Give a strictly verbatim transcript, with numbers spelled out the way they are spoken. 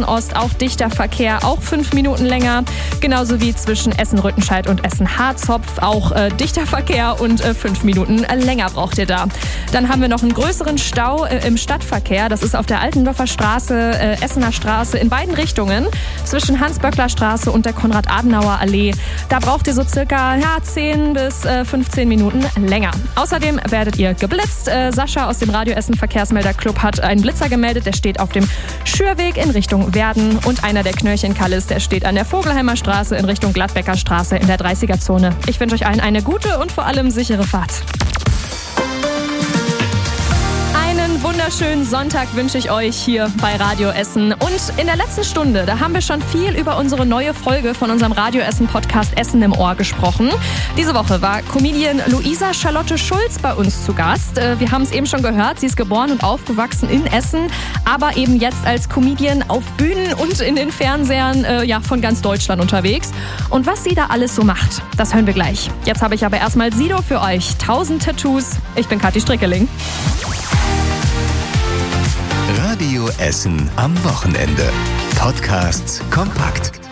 Ost auch dichter Verkehr, auch fünf Minuten länger. Genauso wie zwischen Essen-Rüttenscheid und Essen-Harzopf, auch äh, dichter Verkehr und äh, fünf Minuten länger braucht ihr da. Dann haben wir noch einen größeren Stau äh, im Stadtverkehr. Das ist auf der Altendorfer Straße, äh, Essener Straße in beiden Richtungen zwischen Hans-Böckler-Straße und der Konrad-Adenauer-Allee. Da braucht ihr so circa ja, zehn bis fünfzehn Minuten länger. Außerdem werdet ihr geblitzt. Äh, Sascha aus dem Radio Essen Verkehrsmelder-Club hat einen Blitzer gemeldet. Der steht auf dem Schürweg in Richtung Werden. Und einer der Knöllchen-Kallis, der steht an der Vogelheimer Straße in Richtung Gladbecker Straße in der dreißiger-Zone. Ich wünsche euch allen eine gute und vor allem sichere Fahrt. Einen wunderschönen Sonntag wünsche ich euch hier bei Radio Essen. Und in der letzten Stunde, da haben wir schon viel über unsere neue Folge von unserem Radio Essen Podcast Essen im Ohr gesprochen. Diese Woche war Comedian Luisa Charlotte Schulz bei uns zu Gast. Wir haben es eben schon gehört, sie ist geboren und aufgewachsen in Essen, aber eben jetzt als Comedian auf Bühnen und in den Fernsehern äh, ja, von ganz Deutschland unterwegs. Und was sie da alles so macht, das hören wir gleich. Jetzt habe ich aber erstmal Sido für euch. tausend Tattoos. Ich bin Kathi Strickeling. Radio Essen am Wochenende. Podcasts kompakt.